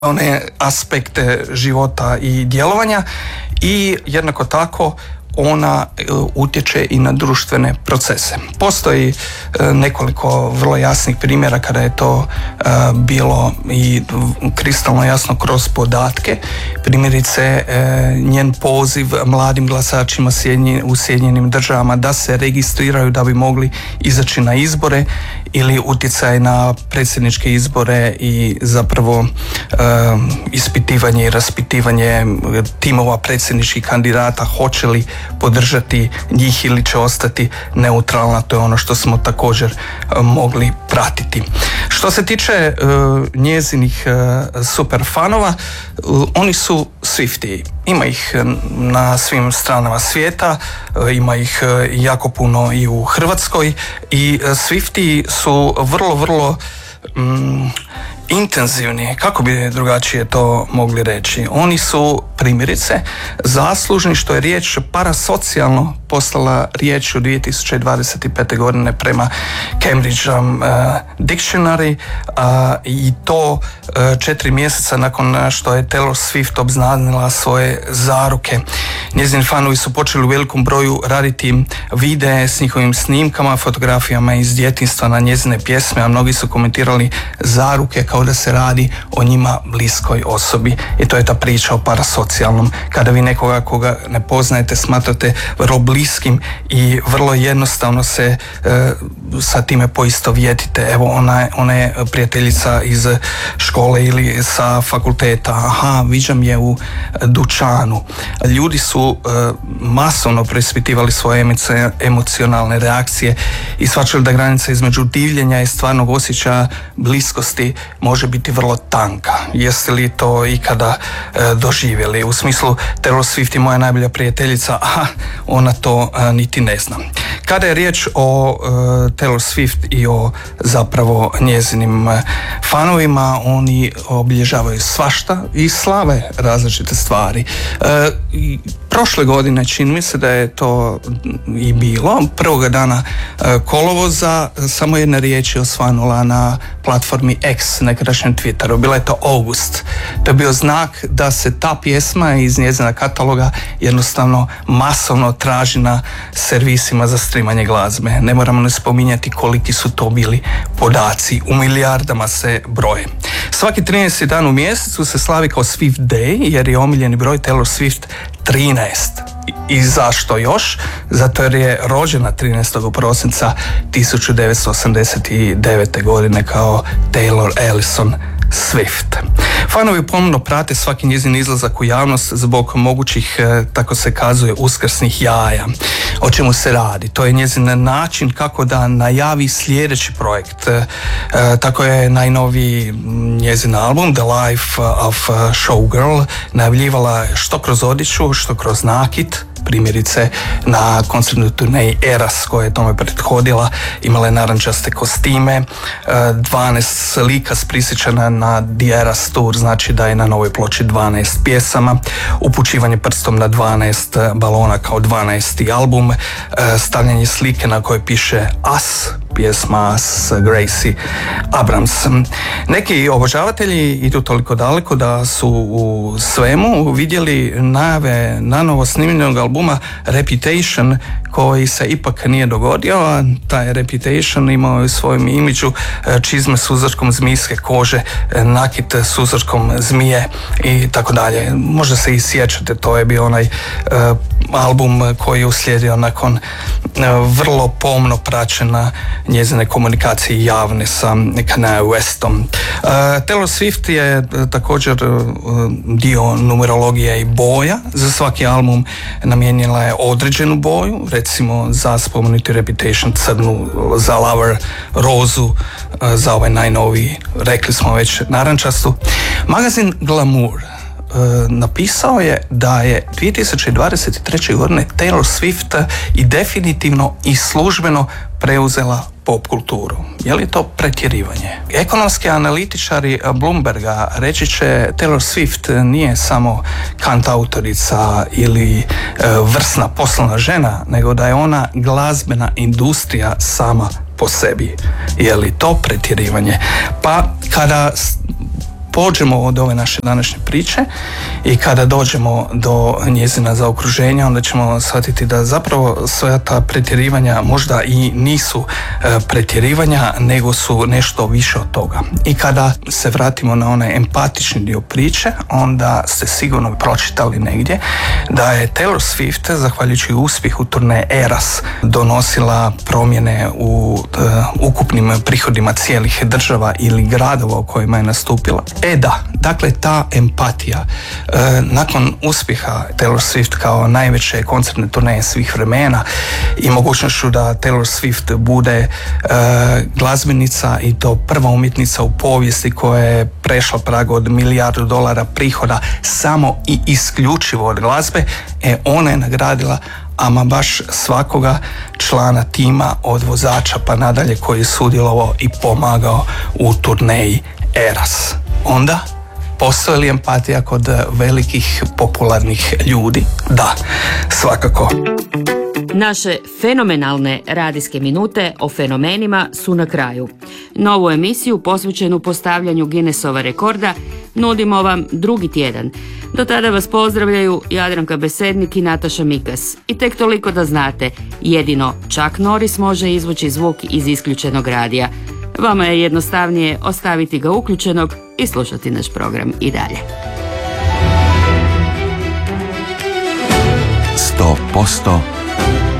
one aspekte života i djelovanja i jednako tako ona utječe i na društvene procese. Postoji nekoliko vrlo jasnih primjera kada je to bilo i kristalno jasno kroz podatke. Primjerice, njen poziv mladim glasačima u Sjedinjenim Državama da se registriraju da bi mogli izaći na izbore ili utjecaj na predsjedničke izbore i zapravo ispitivanje i raspitivanje timova predsjedničkih kandidata, hoće li podržati njih ili će ostati neutralna. To je ono što smo također mogli pratiti. Što se tiče njezinih super fanova, oni su Swiftie. Ima ih na svim stranama svijeta, ima ih jako puno i u Hrvatskoj i Swiftie su vrlo intenzivni, kako bi drugačije to mogli reći. Oni su primjerice zaslužni što je riječ parasocijalno postala riječ u 2025. godine prema Cambridge Dictionary i to 4 mjeseca nakon što je Taylor Swift obznanila svoje zaruke. Njezini fanovi su počeli u velikom broju raditi videe s njihovim snimkama, fotografijama iz djetinjstva na njezine pjesme, a mnogi su komentirali zaruke kao da se radi o njima bliskoj osobi. I to je ta priča o parasocijalnom. Kada vi nekoga koga ne poznajete smatrate vrlo bliskim i vrlo jednostavno se sa time poistovjetite. Evo, ona je prijateljica iz škole ili sa fakulteta. Aha, viđam je u dućanu. Ljudi su masovno preispitivali svoje emocionalne reakcije i shvaćali da granica između divljenja i stvarnog osjećaja bliskosti može biti vrlo tanka. Jeste li to ikada doživjeli? U smislu, Taylor Swift je moja najbolja prijateljica, a ona to niti ne zna. Kada je riječ o Taylor Swift i o zapravo njezinim fanovima, oni obilježavaju svašta i slave različite stvari. Prošle godine, čini mi se da je to i bilo, prvoga dana kolovoza, samo jedna riječ je osvanula na platformi X, nekadašnjem Twitteru. Bila je to August. To je bio znak da se ta pjesma iz njezina kataloga jednostavno masovno traži na servisima za streamanje glazbe. Ne moramo ne spominjati koliki su to bili podaci. U milijardama se broje. Svaki 13. dan u mjesecu se slavi kao Swift Day, jer je omiljeni broj Taylor Swift 13. I zašto još? Zato jer je rođena 13. prosinca 1989. godine kao Taylor Allison Swift. Fanovi pomno prate svaki njezin izlazak u javnost zbog mogućih, tako se kazuje, uskrsnih jaja. O čemu se radi? To je njezin način kako da najavi sljedeći projekt. Tako je najnoviji njezin album The Life of Showgirl najavljivala što kroz odjeću, što kroz nakit. Primjerice, na koncertnoj turneji Eras koja je tome prethodila, imala je narančaste kostime, 12 slika sprisjećana na The Eras Tour, znači da je na novoj ploči 12 pjesama, upućivanje prstom na 12 balona kao 12. album, stavljanje slike na kojoj piše Us, pjesma s Gracie Abrams. Neki obožavatelji idu toliko daleko da su u svemu vidjeli najave nanovo snimljenog albuma Reputation, koji se ipak nije dogodio, a taj Reputation imao je u svojem imidžu čizme s uzorkom zmijske kože, nakit s uzorkom zmije i tako dalje. Možda se i sjećate, to je bio onaj album koji je uslijedio nakon vrlo pomno praćena njezine komunikacije javne sa Kanye Westom. Taylor Swift je također dio numerologije i boja. Za svaki album namijenila je određenu boju, recimo za spomenuti Reputation crnu, za Lover rozu, za ovaj najnoviji, rekli smo već, narančastu. Magazin Glamour napisao je da je 2023. godine Taylor Swift i definitivno i službeno preuzela pop kulturu. Je li to pretjerivanje? Ekonomski analitičari Bloomberga reći će Taylor Swift nije samo kantautorica ili vrsna poslovna žena, nego da je ona glazbena industrija sama po sebi. Je li to pretjerivanje? Pa kada pođemo od ove naše današnje priče i kada dođemo do njezina zaokruženja, onda ćemo shvatiti da zapravo sva ta pretjerivanja možda i nisu pretjerivanja, nego su nešto više od toga. I kada se vratimo na onaj empatični dio priče, onda ste sigurno pročitali negdje da je Taylor Swift, zahvaljujući uspjehu turneje Eras, donosila promjene u ukupnim prihodima cijelih država ili gradova u kojima je nastupila. Dakle, ta empatija nakon uspjeha Taylor Swift kao najveće koncertne turneje svih vremena i mogućnošću da Taylor Swift bude glazbenica i to prva umjetnica u povijesti koja je prešla prag od $1 milijardu prihoda samo i isključivo od glazbe, ona je nagradila ama baš svakoga člana tima od vozača pa nadalje koji je sudjelovao i pomagao u turneji Eras. Onda, postoji li empatija kod velikih popularnih ljudi? Da, svakako. Naše fenomenalne radijske minute o fenomenima su na kraju. Novu emisiju posvećenu postavljanju Guinnessova rekorda nudimo vam drugi tjedan. Do tada vas pozdravljaju Jadranka Besednik i Nataša Mikas. I tek toliko da znate, jedino Chuck Norris može izvući zvuk iz isključenog radija. Vama je jednostavnije ostaviti ga uključenog i slušati naš program i dalje. 100%